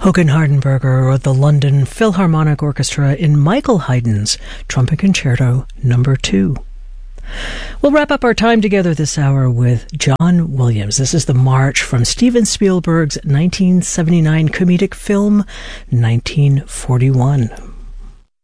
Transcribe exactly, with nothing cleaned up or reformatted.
Håkan Hardenberger of the London Philharmonic Orchestra in Michael Haydn's Trumpet Concerto Number two. We'll wrap up our time together this hour with John Williams. This is the march from Steven Spielberg's nineteen seventy-nine comedic film, nineteen forty-one.